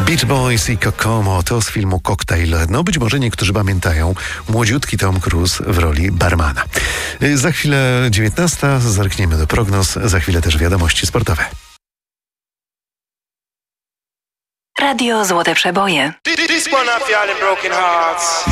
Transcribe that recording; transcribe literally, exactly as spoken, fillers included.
Beach Boys i Kokomo to z filmu Cocktail. No być może niektórzy pamiętają młodziutki Tom Cruise w roli barmana. Za chwilę dziewiętnasta, zerkniemy do prognoz, za chwilę też wiadomości sportowe. Radio Złote Przeboje. This one of y'all in broken hearts.